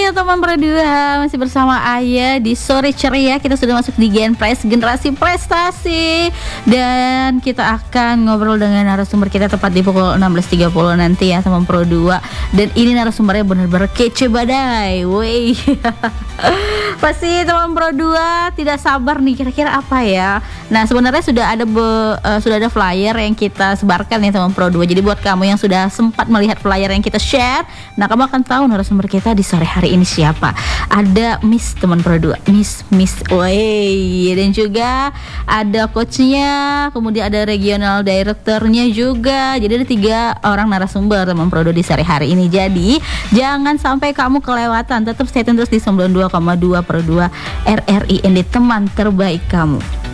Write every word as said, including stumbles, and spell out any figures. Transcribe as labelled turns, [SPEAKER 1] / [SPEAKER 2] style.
[SPEAKER 1] ya teman berdua, masih bersama Ayah di Sore Ceria. Kita sudah masuk di Gen Press, generasi prestasi. Dan kita akan ngobrol dengan narasumber kita tepat di pukul enam belas tiga puluh nanti ya teman Pro dua. Dan ini narasumbernya benar-benar kece badai. Wey. Pasti teman Pro dua tidak sabar nih, kira-kira apa ya. Nah sebenarnya sudah ada be, uh, sudah ada flyer yang kita sebarkan nih teman Pro dua. Jadi buat kamu yang sudah sempat melihat flyer yang kita share, nah kamu akan tahu narasumber kita di sore hari ini siapa. Ada Miss teman Pro dua, Miss Miss Wey, dan juga ada coachnya, kemudian ada regional directornya juga. Jadi ada tiga orang narasumber teman Pro dua di sore hari ini. Jadi jangan sampai kamu kelewatan, tetap stay tune terus di sembilan puluh dua koma dua Pro dua R R I N D, teman terbaik kamu.